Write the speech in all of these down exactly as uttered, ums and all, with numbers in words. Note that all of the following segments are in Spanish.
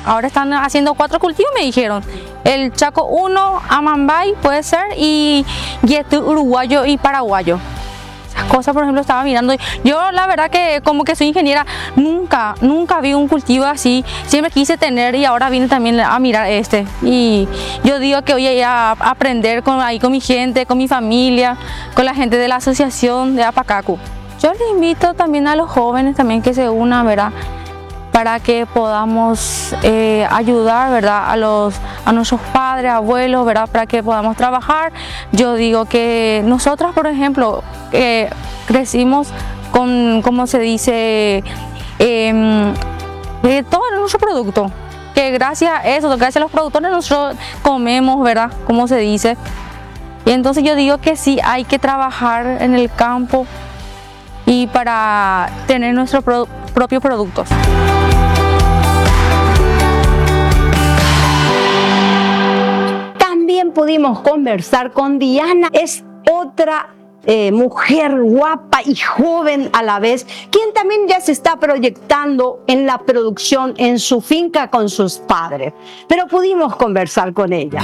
Ahora están haciendo cuatro cultivos, me dijeron. El Chaco uno, Amambay puede ser, y Yetu uruguayo y paraguayo. Esas cosas, por ejemplo, estaba mirando. Yo la verdad que como que soy ingeniera, nunca, nunca vi un cultivo así. Siempre quise tener y ahora vine también a mirar este. Y yo digo que voy a ir a aprender con, ahí con mi gente, con mi familia, con la gente de la asociación de Apacacu. Yo les invito también a los jóvenes también que se unan, ¿verdad? Para que podamos eh, ayudar, ¿verdad? A, los, a nuestros padres, abuelos, ¿verdad? Para que podamos trabajar. Yo digo que nosotras, por ejemplo, eh, crecimos con, como se dice, eh, eh, todo nuestro producto. Que gracias a eso, gracias a los productores, nosotros comemos, ¿verdad? Como se dice. Y entonces yo digo que sí, hay que trabajar en el campo y para tener nuestros pro propios productos. También pudimos conversar con Diana, es otra eh, mujer guapa y joven a la vez, quien también ya se está proyectando en la producción en su finca con sus padres, pero pudimos conversar con ella.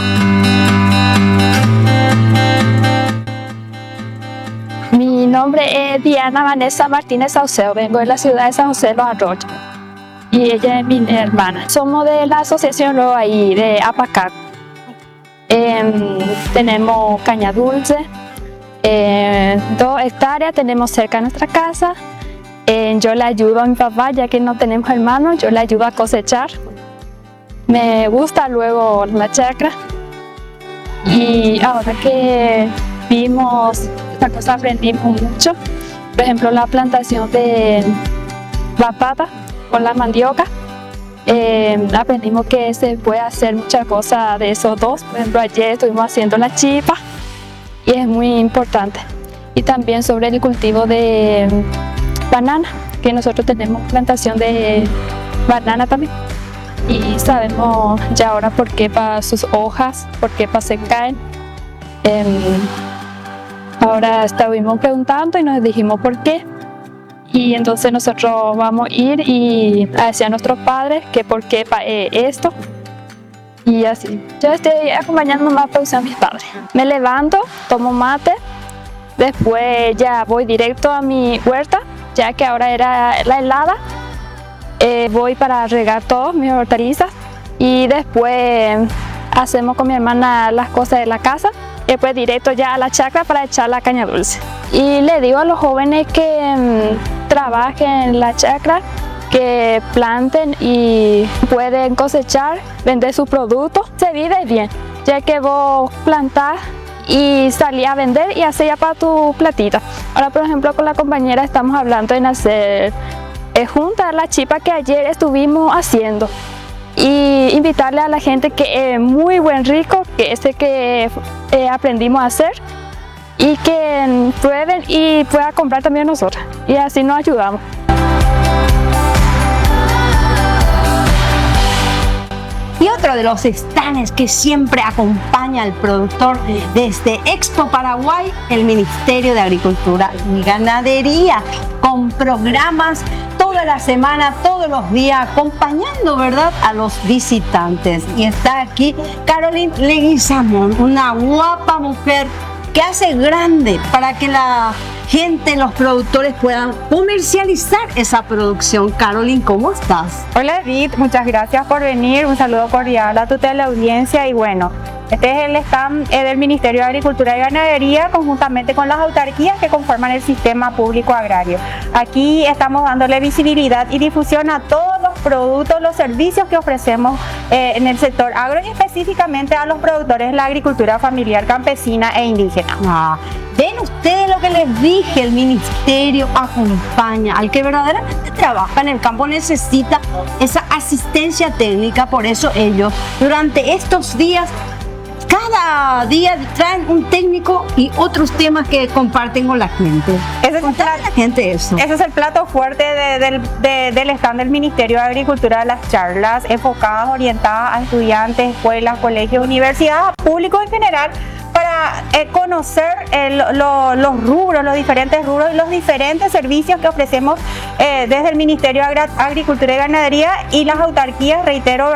Mi nombre es Diana Vanessa Martínez Sauceo, vengo de la ciudad de San José de los Arroyos y ella es mi hermana. Somos de la asociación luego ahí de Apacacu. Eh, tenemos caña dulce, eh, dos hectáreas tenemos cerca de nuestra casa. Eh, yo le ayudo a mi papá, ya que no tenemos hermanos, yo le ayudo a cosechar. Me gusta luego la chacra y ahora que vimos esta cosa aprendimos mucho. Por ejemplo, la plantación de batata con la mandioca. Eh, aprendimos que se puede hacer muchas cosas de esos dos. Por ejemplo, ayer estuvimos haciendo la chipa y es muy importante. Y también sobre el cultivo de banana, que nosotros tenemos plantación de banana también. Y sabemos ya ahora por qué para sus hojas, por qué para se caen. Eh, ahora estuvimos preguntando y nos dijimos por qué. Y entonces nosotros vamos a ir y a decir a nuestros padres que por qué pa, eh, esto. Y así. Yo estoy acompañando más producción a mis padres. Me levanto, tomo mate, después ya voy directo a mi huerta, ya que ahora era la helada. Eh, voy para regar todas mis hortalizas y después hacemos con mi hermana las cosas de la casa. Después directo ya a la chacra para echar la caña dulce. Y le digo a los jóvenes que mmm, trabajen en la chacra, que planten y pueden cosechar, vender sus productos. Se vive bien, ya que vos plantás y salís a vender y haces ya para tu platita. Ahora, por ejemplo, con la compañera estamos hablando en hacer eh, juntas la chipa que ayer estuvimos haciendo. Y invitarle a la gente que es muy buen rico, que ese que eh, aprendimos a hacer y que prueben y puedan comprar también nosotros y así nos ayudamos. Y otro de los stands que siempre acompaña al productor desde Expo Paraguay, el Ministerio de Agricultura y Ganadería, con programas toda la semana, todos los días, acompañando, ¿verdad?, a los visitantes. Y está aquí Caroline Leguizamón, una guapa mujer que hace grande para que la gente, los productores puedan comercializar esa producción. Caroline, ¿cómo estás? Hola Edith, muchas gracias por venir, un saludo cordial a tu teleaudiencia y bueno, este es el stand del Ministerio de Agricultura y Ganadería conjuntamente con las autarquías que conforman el sistema público agrario. Aquí estamos dándole visibilidad y difusión a todos los productos, los servicios que ofrecemos eh, en el sector agro y específicamente a los productores de la agricultura familiar, campesina e indígena. Ah, ven ustedes lo que les dije, el Ministerio acompaña al que verdaderamente trabaja en el campo, necesita esa asistencia técnica, por eso ellos durante estos días cada día traen un técnico y otros temas que comparten con la gente. Ese es, Contale a la gente eso. Ese es el plato fuerte de, del, de, del stand del Ministerio de Agricultura, las charlas enfocadas, orientadas a estudiantes, escuelas, colegios, universidades, público en general, para eh, conocer el, lo, los rubros, los diferentes rubros y los diferentes servicios que ofrecemos eh, desde el Ministerio de Agricultura y Ganadería y las autarquías, reitero,